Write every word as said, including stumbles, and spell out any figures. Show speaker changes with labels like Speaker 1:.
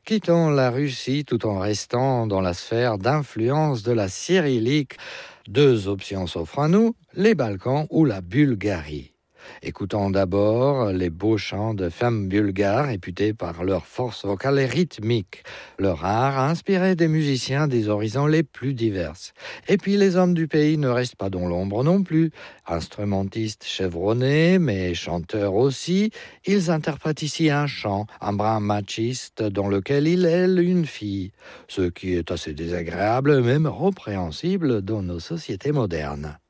Speaker 1: Quittons la Russie tout en restant dans la sphère d'influence de la cyrillique. Deux options s'offrent à nous, les Balkans ou la Bulgarie. Écoutons d'abord les beaux chants de femmes bulgares réputées par leur force vocale et rythmique. Leur art a inspiré des musiciens des horizons les plus divers. Et puis les hommes du pays ne restent pas dans l'ombre non plus. Instrumentistes chevronnés, mais chanteurs aussi, ils interprètent ici un chant, un brin machiste dans lequel il aile une fille. Ce qui est assez désagréable, même répréhensible dans nos sociétés modernes.